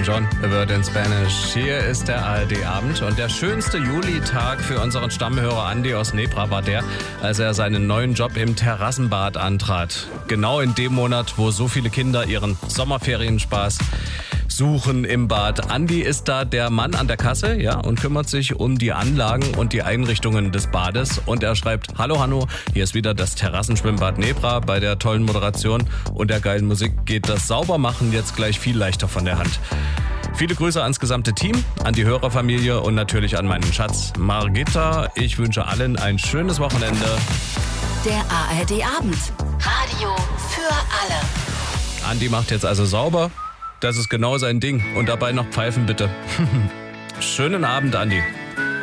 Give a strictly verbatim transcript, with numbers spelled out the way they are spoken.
Elton John, A Word in Spanish. Hier ist der A R D-Abend und der schönste Julitag für unseren Stammhörer Andi aus Nebra war der, als er seinen neuen Job im Terrassenbad antrat. Genau in dem Monat, wo so viele Kinder ihren Sommerferienspaß suchen im Bad. Andi ist da der Mann an der Kasse, ja, und kümmert sich um die Anlagen und die Einrichtungen des Bades. Und er schreibt: Hallo Hanno, hier ist wieder das Terrassenschwimmbad Nebra. Bei der tollen Moderation und der geilen Musik geht das Saubermachen jetzt gleich viel leichter von der Hand. Viele Grüße ans gesamte Team, an die Hörerfamilie und natürlich an meinen Schatz Margitta. Ich wünsche allen ein schönes Wochenende. Der A R D-Abend. Radio für alle. Andi macht jetzt also sauber. Das ist genau sein Ding. Und dabei noch pfeifen, bitte. Schönen Abend, Andi.